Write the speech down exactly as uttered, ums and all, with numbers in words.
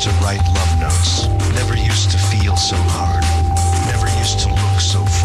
to write love notes. Never used to feel so hard. Never used to look so